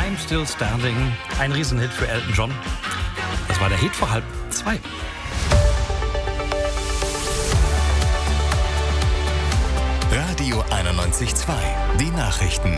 I'm Still Standing. Ein Riesenhit für Elton John. Das war der Hit vor 1:30. Radio 91.2. Die Nachrichten.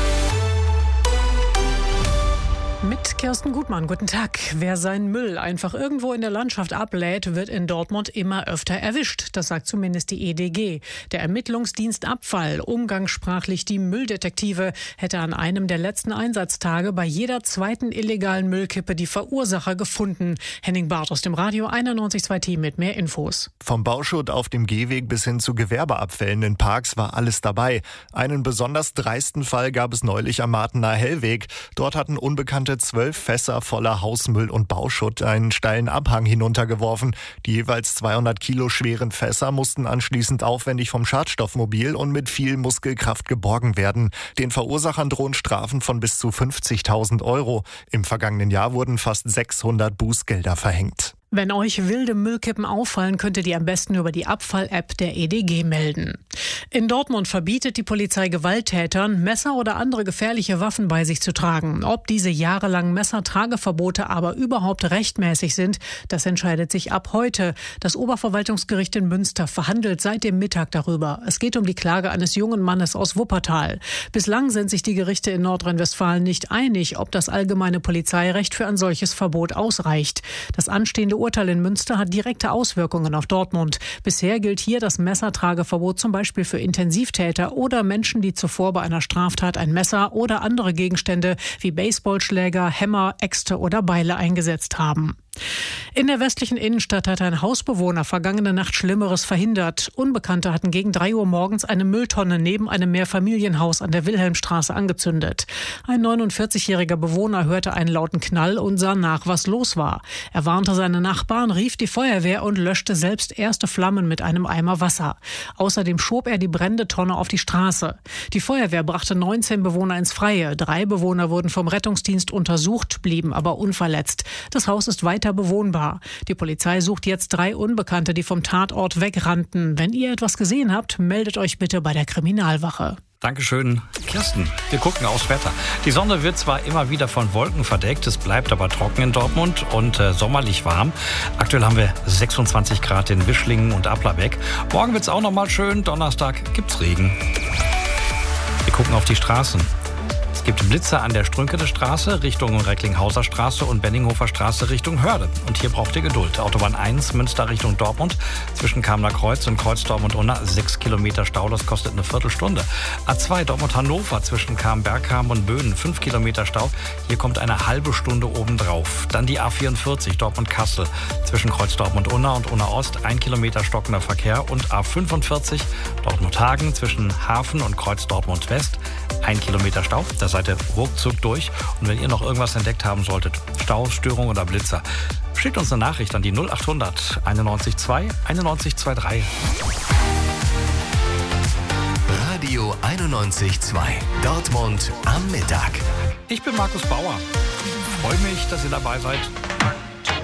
Mit Kirsten Gutmann, guten Tag. Wer seinen Müll einfach irgendwo in der Landschaft ablädt, wird in Dortmund immer öfter erwischt. Das sagt zumindest die EDG. Der Ermittlungsdienst Abfall, umgangssprachlich die Mülldetektive, hätte an einem der letzten Einsatztage bei jeder zweiten illegalen Müllkippe die Verursacher gefunden. Henning Barth aus dem Radio 91.2 Team mit mehr Infos. Vom Bauschutt auf dem Gehweg bis hin zu Gewerbeabfällen in Parks war alles dabei. Einen besonders dreisten Fall gab es neulich am Martener Hellweg. Dort hatten Unbekannte 12 Fässer voller Hausmüll und Bauschutt einen steilen Abhang hinuntergeworfen. Die jeweils 200 Kilo schweren Fässer mussten anschließend aufwendig vom Schadstoffmobil und mit viel Muskelkraft geborgen werden. Den Verursachern drohen Strafen von bis zu 50.000 Euro. Im vergangenen Jahr wurden fast 600 Bußgelder verhängt. Wenn euch wilde Müllkippen auffallen, könnt ihr die am besten über die Abfall-App der EDG melden. In Dortmund verbietet die Polizei Gewalttätern, Messer oder andere gefährliche Waffen bei sich zu tragen. Ob diese jahrelangen Messertrageverbote aber überhaupt rechtmäßig sind, das entscheidet sich ab heute. Das Oberverwaltungsgericht in Münster verhandelt seit dem Mittag darüber. Es geht um die Klage eines jungen Mannes aus Wuppertal. Bislang sind sich die Gerichte in Nordrhein-Westfalen nicht einig, ob das allgemeine Polizeirecht für ein solches Verbot ausreicht. Das anstehende Urteil in Münster hat direkte Auswirkungen auf Dortmund. Bisher gilt hier das Messertrageverbot zum Beispiel für Intensivtäter oder Menschen, die zuvor bei einer Straftat ein Messer oder andere Gegenstände wie Baseballschläger, Hämmer, Äxte oder Beile eingesetzt haben. In der westlichen Innenstadt hat ein Hausbewohner vergangene Nacht Schlimmeres verhindert. Unbekannte hatten gegen 3 Uhr morgens eine Mülltonne neben einem Mehrfamilienhaus an der Wilhelmstraße angezündet. Ein 49-jähriger Bewohner hörte einen lauten Knall und sah nach, was los war. Er warnte seine Nachbarn, rief die Feuerwehr und löschte selbst erste Flammen mit einem Eimer Wasser. Außerdem schob er die brennende Tonne auf die Straße. Die Feuerwehr brachte 19 Bewohner ins Freie. 3 Bewohner wurden vom Rettungsdienst untersucht, blieben aber unverletzt. Das Haus ist weiter bewohnbar. Die Polizei sucht jetzt 3 Unbekannte, die vom Tatort wegrannten. Wenn ihr etwas gesehen habt, meldet euch bitte bei der Kriminalwache. Dankeschön, Kirsten. Wir gucken aufs Wetter. Die Sonne wird zwar immer wieder von Wolken verdeckt, es bleibt aber trocken in Dortmund und sommerlich warm. Aktuell haben wir 26 Grad in Wischlingen und Applerbeck. Morgen wird es auch noch mal schön. Donnerstag gibt's Regen. Wir gucken auf die Straßen. Es gibt Blitze an der Strünkener Straße Richtung Recklinghauser Straße und Benninghofer Straße Richtung Hörde. Und hier braucht ihr Geduld. Autobahn 1 Münster Richtung Dortmund zwischen Kamener Kreuz und Kreuz-Dortmund-Unna 6 Kilometer Stau, das kostet eine Viertelstunde. A2 Dortmund-Hannover zwischen Bergkam und Böhnen 5 Kilometer Stau, hier kommt eine halbe Stunde obendrauf. Dann die A44 Dortmund-Kassel zwischen Kreuz-Dortmund-Unna und Unna-Ost 1 Kilometer stockender Verkehr und A45 Dortmund-Hagen zwischen Hafen und Kreuz-Dortmund-West 1 Kilometer Stau. Da seid ihr ruckzuck durch. Und wenn ihr noch irgendwas entdeckt haben solltet, Staus, Störung oder Blitzer, schickt uns eine Nachricht an die 0800 91 2 91 23. Radio 91.2. Dortmund am Mittag. Ich bin Markus Bauer. Freue mich, dass ihr dabei seid.